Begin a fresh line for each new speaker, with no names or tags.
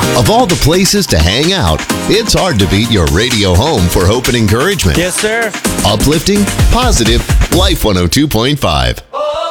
Of all the places to hang out, it's hard to beat your radio home for hope and encouragement.
Yes, sir.
Uplifting, positive, Life 102.5.